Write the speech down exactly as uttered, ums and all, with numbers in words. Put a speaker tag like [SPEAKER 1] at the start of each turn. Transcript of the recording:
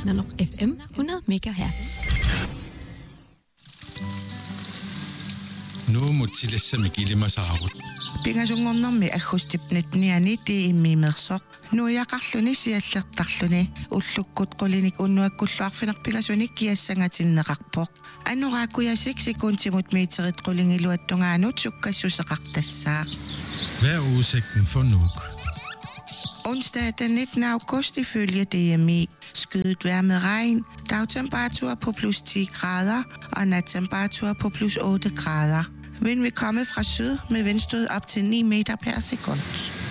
[SPEAKER 1] Nanok F M hundrede megahertz.
[SPEAKER 2] Nu mutsilassa mikilima saarut.
[SPEAKER 3] Pingasungornermi agustipnitniani tiimmiimersoq nuiaqarluni siallertarluni ullukkut qulinik unnuakkulluarfineq pigasunik kiassangatinneqarpoq anuraakuyasik sekuntimut meterit qulingiluattungaanut sukkassuseqartassaaq.
[SPEAKER 2] Hvad er udsigten for Nuuk?
[SPEAKER 3] Onsdag den nittende august ifølge D M I skyet vejr med regn, dagtemperatur på plus ti grader og nattemperatur på plus otte grader. Vind vil komme fra syd med vindstød op til ni meter per sekund.